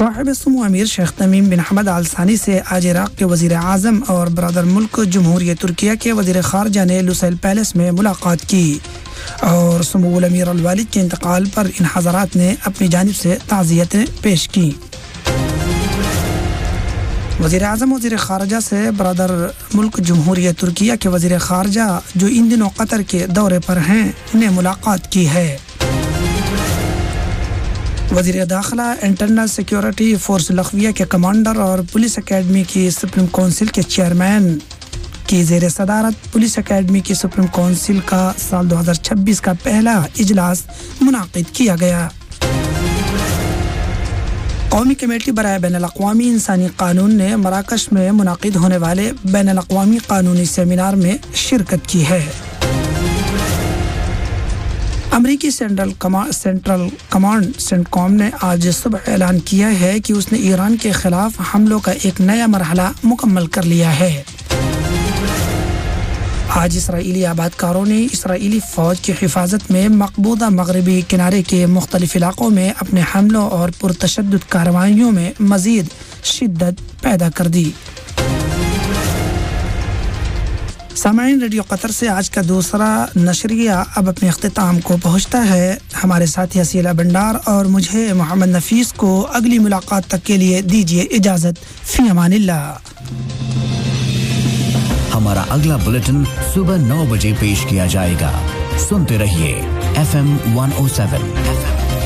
صاحب سمو امیر شیخ تمیم بن حمد آل ثانی سے آج عراق کے وزیر اعظم اور برادر ملک جمہوریہ ترکیہ کے وزیر خارجہ نے لوسیل پیلس میں ملاقات کی اور سمو الامیر الوالد کے انتقال پر ان حضرات نے اپنی جانب سے تعزیتیں پیش کی. وزیر اعظم وزیر خارجہ سے برادر ملک جمہوریہ ترکیہ کے وزیر خارجہ جو ان دنوں قطر کے دورے پر ہیں نے ملاقات کی ہے. وزیر داخلہ انٹرنل سیکیورٹی فورس لخویہ کے کمانڈر اور پولیس اکیڈمی کی سپریم کونسل کے چیئرمین کی زیر صدارت پولیس اکیڈمی کی سپریم کونسل کا سال 2026 کا پہلا اجلاس منعقد کیا گیا. قومی کمیٹی برائے بین الاقوامی انسانی قانون نے مراکش میں منعقد ہونے والے بین الاقوامی قانونی سیمینار میں شرکت کی ہے. امریکی سینٹرل کمانڈ سینٹکام نے آج صبح اعلان کیا ہے کہ اس نے ایران کے خلاف حملوں کا ایک نیا مرحلہ مکمل کر لیا ہے. آج اسرائیلی آبادکاروں نے اسرائیلی فوج کی حفاظت میں مقبوضہ مغربی کنارے کے مختلف علاقوں میں اپنے حملوں اور پرتشدد کارروائیوں میں مزید شدت پیدا کر دی. سامعین، ریڈیو قطر سے آج کا دوسرا نشریہ اب اپنے اختتام کو پہنچتا ہے. ہمارے ساتھی حسیلہ بنڈار اور مجھے محمد نفیس کو اگلی ملاقات تک کے لیے دیجیے اجازت. فی امان اللہ. ہمارا اگلا بلیٹن صبح 9 بجے پیش کیا جائے گا. سنتے رہیے FM 107